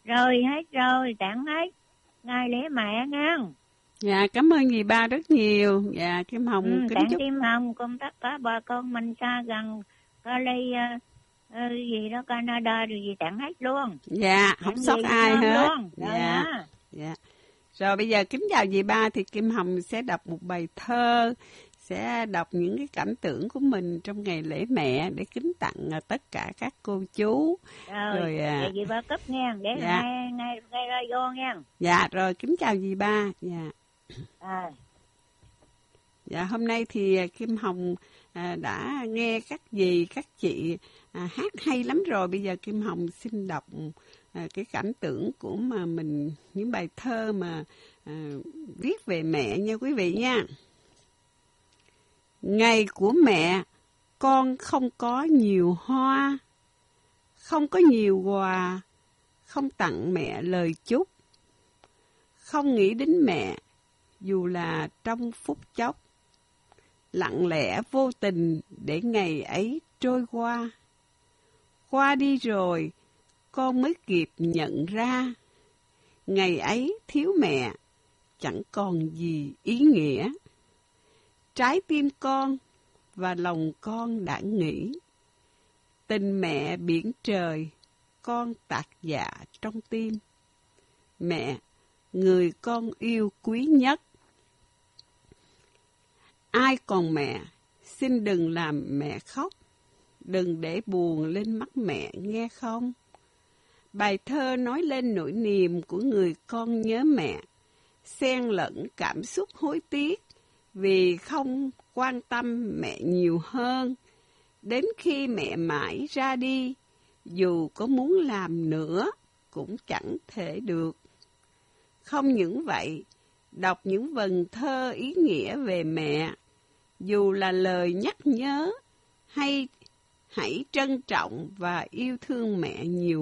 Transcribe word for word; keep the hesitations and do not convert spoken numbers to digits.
Rồi hết rồi, tặng hết. Ngày lễ mẹ nha. Dạ, cảm ơn dì ba rất nhiều. Dạ, Kim Hồng Ừ, kính tặng chúc. Kim Hồng cùng tất cả bà con mình xa gần Cali uh, uh, gì đó Canada rồi gì tặng hết luôn. Dạ, không Tặng sót gì ai ngon hết. luôn. Rồi Dạ. hả? Dạ. Rồi bây giờ kính chào dì ba, thì Kim Hồng sẽ đọc một bài thơ, sẽ đọc những cái cảm tưởng của mình trong ngày lễ mẹ để kính tặng tất cả các cô chú. Rồi, Rồi à, vậy dì ba cấp nghe, để dạ. nghe, nghe, nghe radio nghe. Dạ, rồi kính chào dì ba. Dạ. À. Dạ, hôm nay thì Kim Hồng à, đã nghe các dì, các chị à, hát hay lắm rồi. Bây giờ Kim Hồng xin đọc à, cái cảm tưởng của mà mình, những bài thơ mà à, viết về mẹ nha quý vị nha. Ngày của mẹ, con không có nhiều hoa, không có nhiều quà, không tặng mẹ lời chúc, không nghĩ đến mẹ dù là trong phút chốc, lặng lẽ vô tình để ngày ấy trôi qua. Qua đi rồi, con mới kịp nhận ra, ngày ấy thiếu mẹ chẳng còn gì ý nghĩa. Trái tim con và lòng con đã nghĩ, tình mẹ biển trời, con tạc dạ trong tim. Mẹ, người con yêu quý nhất. Ai còn mẹ, xin đừng làm mẹ khóc, đừng để buồn lên mắt mẹ nghe không? Bài thơ nói lên nỗi niềm của người con nhớ mẹ, xen lẫn cảm xúc hối tiếc vì không quan tâm mẹ nhiều hơn. Đến khi mẹ mãi ra đi, dù có muốn làm nữa cũng chẳng thể được. Không những vậy, đọc những vần thơ ý nghĩa về mẹ, dù là lời nhắc nhớ hay hãy trân trọng và yêu thương mẹ nhiều